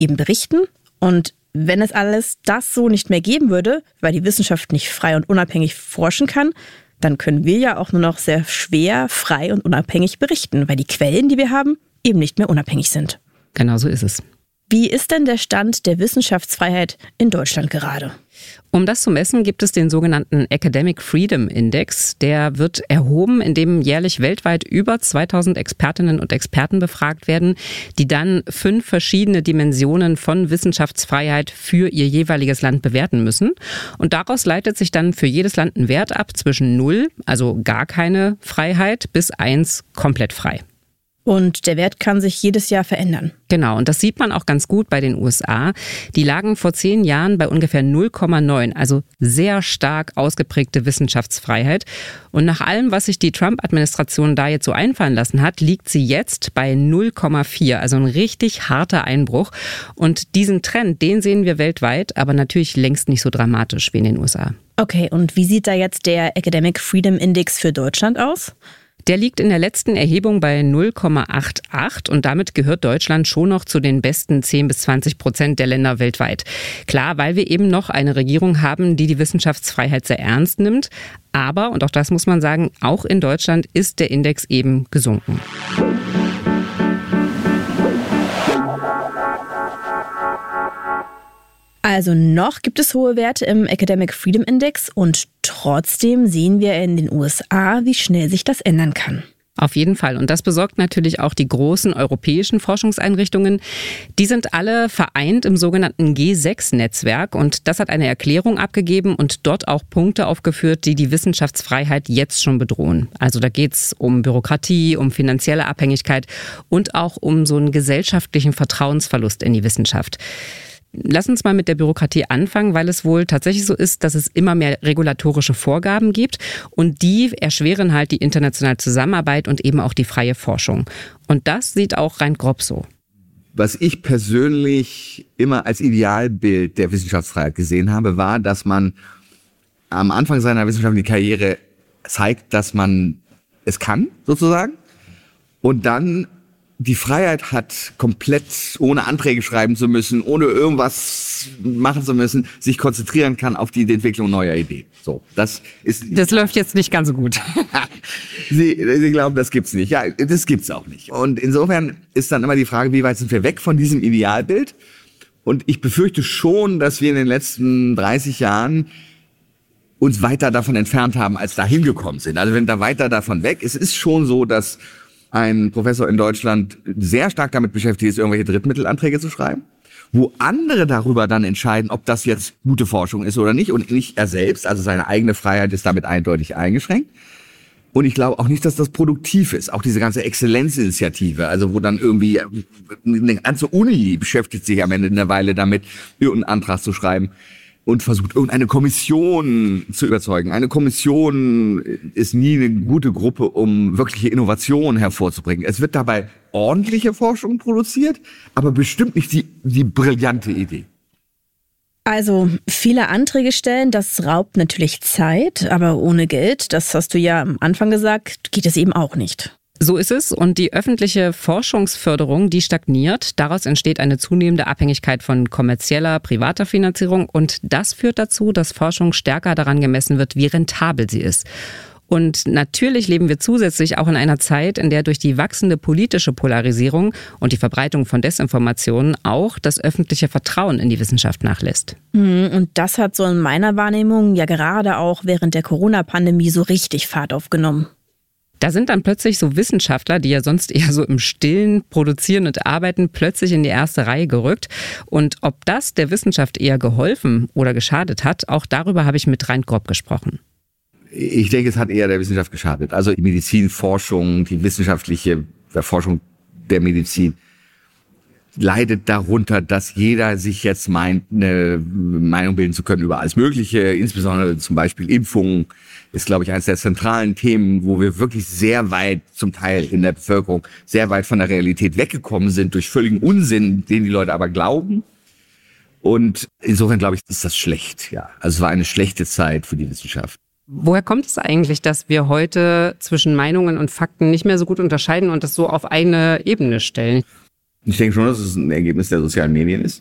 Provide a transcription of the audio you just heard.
eben berichten. Und wenn es alles das so nicht mehr geben würde, weil die Wissenschaft nicht frei und unabhängig forschen kann, dann können wir ja auch nur noch sehr schwer frei und unabhängig berichten, weil die Quellen, die wir haben, eben nicht mehr unabhängig sind. Genau so ist es. Wie ist denn der Stand der Wissenschaftsfreiheit in Deutschland gerade? Um das zu messen, gibt es den sogenannten Academic Freedom Index. Der wird erhoben, indem jährlich weltweit über 2000 Expertinnen und Experten befragt werden, die dann 5 verschiedene Dimensionen von Wissenschaftsfreiheit für ihr jeweiliges Land bewerten müssen. Und daraus leitet sich dann für jedes Land ein Wert ab zwischen 0, also gar keine Freiheit, bis 1, komplett frei. Und der Wert kann sich jedes Jahr verändern. Genau, und das sieht man auch ganz gut bei den USA. Die lagen vor 10 Jahren bei ungefähr 0,9, also sehr stark ausgeprägte Wissenschaftsfreiheit. Und nach allem, was sich die Trump-Administration da jetzt so einfallen lassen hat, liegt sie jetzt bei 0,4, also ein richtig harter Einbruch. Und diesen Trend, den sehen wir weltweit, aber natürlich längst nicht so dramatisch wie in den USA. Okay, und wie sieht da jetzt der Academic Freedom Index für Deutschland aus? Der liegt in der letzten Erhebung bei 0,88 und damit gehört Deutschland schon noch zu den besten 10-20% der Länder weltweit. Klar, weil wir eben noch eine Regierung haben, die die Wissenschaftsfreiheit sehr ernst nimmt. Aber, und auch das muss man sagen, auch in Deutschland ist der Index eben gesunken. Also noch gibt es hohe Werte im Academic Freedom Index und trotzdem sehen wir in den USA, wie schnell sich das ändern kann. Auf jeden Fall. Und das besorgt natürlich auch die großen europäischen Forschungseinrichtungen. Die sind alle vereint im sogenannten G6-Netzwerk. Und das hat eine Erklärung abgegeben und dort auch Punkte aufgeführt, die die Wissenschaftsfreiheit jetzt schon bedrohen. Also da geht es um Bürokratie, um finanzielle Abhängigkeit und auch um so einen gesellschaftlichen Vertrauensverlust in die Wissenschaft. Lass uns mal mit der Bürokratie anfangen, weil es wohl tatsächlich so ist, dass es immer mehr regulatorische Vorgaben gibt und die erschweren halt die internationale Zusammenarbeit und eben auch die freie Forschung. Und das sieht auch Rein Grob so. Was ich persönlich immer als Idealbild der Wissenschaftsfreiheit gesehen habe, war, dass man am Anfang seiner wissenschaftlichen Karriere zeigt, dass man es kann, sozusagen, und dann die Freiheit hat, komplett ohne Anträge schreiben zu müssen, ohne irgendwas machen zu müssen, sich konzentrieren kann auf die Entwicklung neuer Ideen. So, das läuft jetzt nicht ganz so gut. Sie glauben, das gibt's nicht. Ja, das gibt's auch nicht. Und insofern ist dann immer die Frage, wie weit sind wir weg von diesem Idealbild? Und ich befürchte schon, dass wir in den letzten 30 Jahren uns weiter davon entfernt haben, als da hingekommen sind. Also wenn da weiter davon weg ist, es ist schon so, dass ein Professor in Deutschland sehr stark damit beschäftigt ist, irgendwelche Drittmittelanträge zu schreiben, wo andere darüber dann entscheiden, ob das jetzt gute Forschung ist oder nicht und nicht er selbst, also seine eigene Freiheit ist damit eindeutig eingeschränkt. Und ich glaube auch nicht, dass das produktiv ist. Auch diese ganze Exzellenzinitiative, also wo dann irgendwie eine ganze Uni beschäftigt sich am Ende eine Weile damit, irgendeinen Antrag zu schreiben und versucht, irgendeine Kommission zu überzeugen. Eine Kommission ist nie eine gute Gruppe, um wirkliche Innovationen hervorzubringen. Es wird dabei ordentliche Forschung produziert, aber bestimmt nicht die brillante Idee. Also viele Anträge stellen, das raubt natürlich Zeit, aber ohne Geld, das hast du ja am Anfang gesagt, geht es eben auch nicht. So ist es und die öffentliche Forschungsförderung, die stagniert. Daraus entsteht eine zunehmende Abhängigkeit von kommerzieller, privater Finanzierung und das führt dazu, dass Forschung stärker daran gemessen wird, wie rentabel sie ist. Und natürlich leben wir zusätzlich auch in einer Zeit, in der durch die wachsende politische Polarisierung und die Verbreitung von Desinformationen auch das öffentliche Vertrauen in die Wissenschaft nachlässt. Und das hat so in meiner Wahrnehmung ja gerade auch während der Corona-Pandemie so richtig Fahrt aufgenommen. Da sind dann plötzlich so Wissenschaftler, die ja sonst eher so im Stillen produzieren und arbeiten, plötzlich in die erste Reihe gerückt. Und ob das der Wissenschaft eher geholfen oder geschadet hat, auch darüber habe ich mit Rein Grob gesprochen. Ich denke, es hat eher der Wissenschaft geschadet. Also die Medizinforschung, die wissenschaftliche Erforschung der Medizin leidet darunter, dass jeder sich jetzt meint, eine Meinung bilden zu können über alles Mögliche, insbesondere zum Beispiel Impfungen ist, glaube ich, eines der zentralen Themen, wo wir wirklich sehr weit, zum Teil in der Bevölkerung, sehr weit von der Realität weggekommen sind, durch völligen Unsinn, den die Leute aber glauben. Und insofern, glaube ich, ist das schlecht, ja. Also es war eine schlechte Zeit für die Wissenschaft. Woher kommt es eigentlich, dass wir heute zwischen Meinungen und Fakten nicht mehr so gut unterscheiden und das so auf eine Ebene stellen? Ich denke schon, dass es ein Ergebnis der sozialen Medien ist.